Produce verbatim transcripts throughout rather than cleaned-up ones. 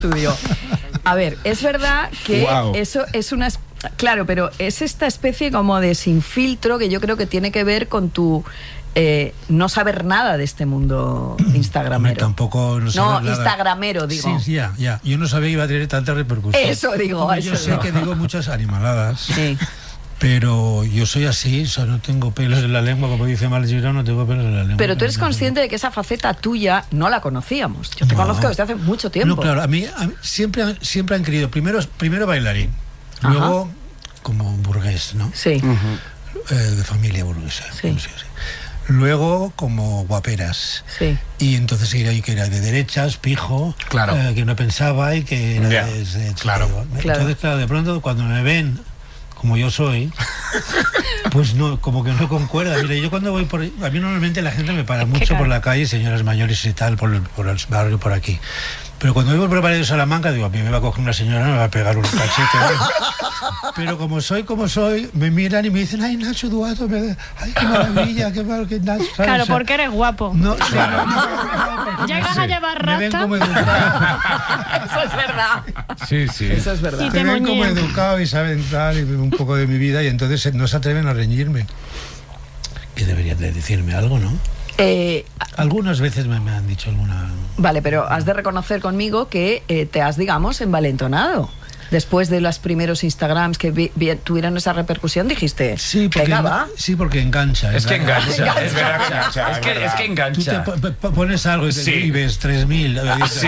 estudio. A ver, es verdad que wow. eso es una... Claro, pero es esta especie como de sin filtro que yo creo que tiene que ver con tu... Eh, no saber nada de este mundo instagramero. Tampoco no, no nada. instagramero, digo. Sí, ya, ya. Yo no sabía que iba a tener tanta repercusión. Eso digo. Hombre, eso yo sé digo. que digo muchas animaladas. Sí. Pero yo soy así, o sea, no tengo pelos en la lengua, como dice Mal Girón, no tengo pelos en la lengua. Pero tú eres consciente de que esa faceta tuya no la conocíamos. Yo te no. conozco desde hace mucho tiempo. No, claro, a mí, a mí siempre, siempre han querido, primero, primero bailarín, luego Ajá. como burgués, ¿no? Sí. Uh-huh. eh, de familia burguesa. Sí. No sé, sí. Luego como guaperas. Sí. Y entonces era, que era de derechas, pijo, claro. eh, que no pensaba y que era yeah. de, de, claro. Entonces, claro. claro, de pronto cuando me ven como yo soy, pues no, como que no concuerda. Mira, yo cuando voy por... A mí normalmente la gente me para mucho por la calle, señoras mayores y tal, por el, por el barrio, por aquí. Pero cuando voy por el barrio de Salamanca, digo, a mí me va a coger una señora, me va a pegar un cachete. Pero como soy como soy, me miran y me dicen, ay, Nacho Duato, me... ay, qué maravilla, qué mal, qué Nacho. ¿sabes? Claro, o sea, porque eres guapo. No, claro. No, no, no, Llegas a llevar me ven rasta. como educado. Eso es verdad. Sí, sí. Eso es verdad. Y Me te ven como moñían. educado y saben tal, y un poco de mi vida, y entonces no se atreven a reñirme. Que deberían de decirme algo, ¿no? Eh, Algunas veces me, me han dicho alguna... vale, pero has de reconocer conmigo que eh, te has, digamos, envalentonado. Después de los primeros Instagrams que vi, vi, tuvieron esa repercusión, dijiste, Sí, porque, venga, va. sí, porque engancha. Es que engancha, Engancha. es verdad que engancha. Es que, es que Tú engancha. te po- po- pones algo y, te, Sí. y ves tres mil. Sí.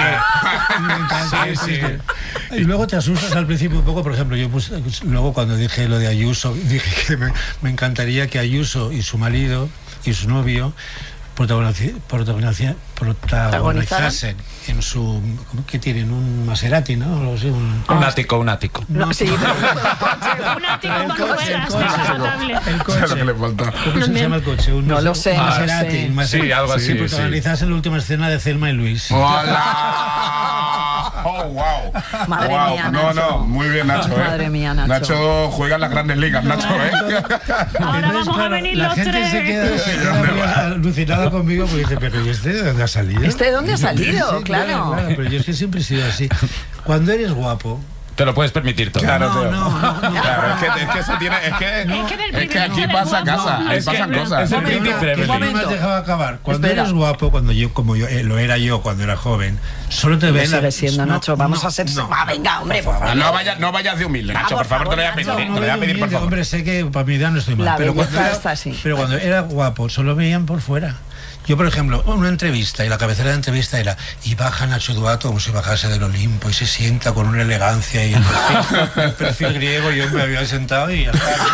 Sí, sí. Y luego te asustas al principio un poco. Por ejemplo, yo puse, luego cuando dije lo de Ayuso, dije que me, me encantaría que Ayuso y su marido y su novio protagonici- protagonici- protagonizasen en su... ¿qué tienen? Un Maserati, ¿no? O sea, un, Un ático, un ático. No, sí, Un ático El con coche, el ruedas, coche. descapotable. el Eso es lo que coche. le falta. ¿Cómo se llama el coche? Un No Mas- lo sé, un no lo Maserati, sé. un Maserati. Sí, algo así, Sí, sí. protagonizas en la última escena de Thelma y Luis. ¡Hola! ¡Oh, wow! Madre wow. mía, No, Nacho. no, muy bien, Nacho. ¿eh? Madre mía, Nacho. Nacho juega en las grandes ligas, Nacho, ¿eh? Ahora Entonces, vamos a venir la los gente tres. se queda, se queda ¿Dónde muy va? alucinada conmigo porque dice, pero ¿y este de dónde ha salido? ¿Este de dónde ha salido? Sí, Claro. Pero yo es que siempre he sido así. Cuando eres guapo... Te lo puedes permitir todo. No, Teo. no, no, no. Claro, es que, es que eso tiene. Es que, Es que del es que aquí privilegio pasa del casa, guapo. ahí Es pasan que- cosas. Es el momento, que un no me momento. has dejado acabar. Cuando Espera. eres guapo, cuando yo, como yo eh, lo era yo cuando era joven, solo te Lo ven... sigue siendo, no, Nacho. Vamos no, a ser... no. Ah, venga, hombre, por favor. No vayas, no vayas de humilde, Nacho, Ah, por por favor, te lo voy a favor, pedir. Nacho. Te lo voy a pedir, por favor. Hombre, sé que para mi edad no estoy mal. La pero, belleza cuando era, está así. pero cuando era guapo, solo veían por fuera. Yo, por ejemplo, una entrevista, y la cabecera de la entrevista era, y baja Nacho Duato como si bajase del Olimpo, y se sienta con una elegancia, y el perfil, el perfil griego, yo me había sentado y ya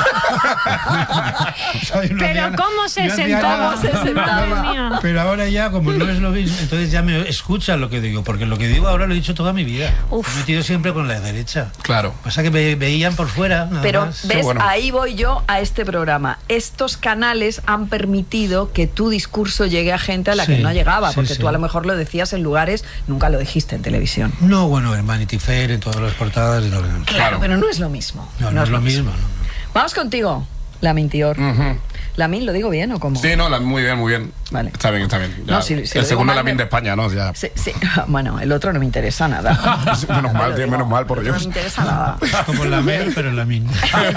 está. O sea, yo no Pero hacía- ¿cómo se yo hacía sentó? nada. ¿Cómo se sentaba? Madre mía. Pero ahora ya, como no es lo mismo, entonces ya me escuchan lo que digo, porque lo que digo ahora lo he dicho toda mi vida. Uf. Me he metido siempre con la derecha. Claro. Pasa que me veían por fuera, nada Pero más. ves, bueno. ahí voy yo a este programa. Estos canales han permitido que tu discurso llegue a gente a la que Sí, no llegaba, sí, porque sí. tú a lo mejor lo decías en lugares, nunca lo dijiste en televisión. No, bueno, en Vanity Fair, en todas las portadas y todo. Claro, Claro. pero no es lo mismo. No, no es lo mismo. no. Vamos contigo, Lamin Tior. Ujú. Lamin, ¿lo digo bien o cómo? Sí, no, la- muy bien, muy bien. Vale. Está bien, está bien. Ya. No, si- si lo el digo segundo mal, Lamin me- de España, ¿no? Ya. Sí, sí. Bueno, el otro no me interesa nada. Menos mal, Te lo tío, digo. menos mal, por No Dios. me interesa nada. Es como la Mer, pero la Min.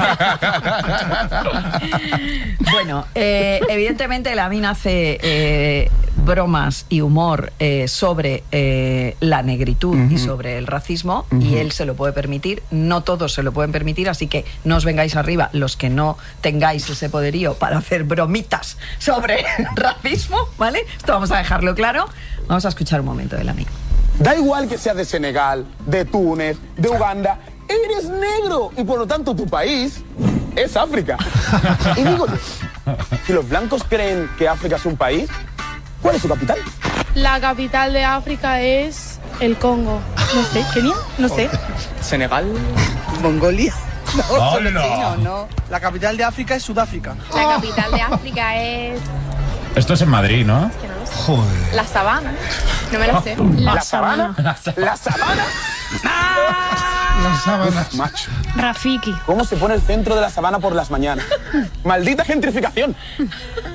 Bueno, eh, evidentemente Lamin hace eh, bromas y humor eh, sobre eh, la negritud y sobre el racismo, y él se lo puede permitir. No todos se lo pueden permitir, así que no os vengáis arriba los que no tengáis ese poderío para hacer bromitas sobre racismo, ¿vale? Esto vamos a dejarlo claro. Vamos a escuchar un momento de Lamin. Da igual que seas de Senegal, de Túnez, de Uganda, eres negro y por lo tanto tu país es África. Y digo yo, si los blancos creen que África es un país, ¿cuál es su capital? La capital de África es el Congo. No sé, ¿Kenia? No sé. Senegal, Mongolia. ¡Hola! no. La capital de África es Sudáfrica. La capital de África es... Esto es en Madrid, ¿no? que no lo sé. Joder. La sabana. No me lo sé. La, ¿La sabana. sabana? ¿La sabana? Las sábanas. Macho, Rafiki. ¿cómo se pone el centro de la sabana por las mañanas? ¡Maldita gentrificación!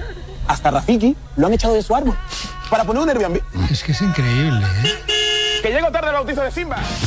Hasta Rafiki lo han echado de su árbol para poner un Airbnb. Es que es increíble, ¿eh? Que llego tarde al bautizo de Simba.